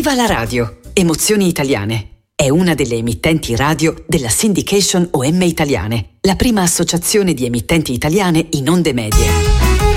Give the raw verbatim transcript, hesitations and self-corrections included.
Viva la radio! Emozioni Italiane. È una delle emittenti radio della Syndication O M Italiane, la prima associazione di emittenti italiane in onde medie.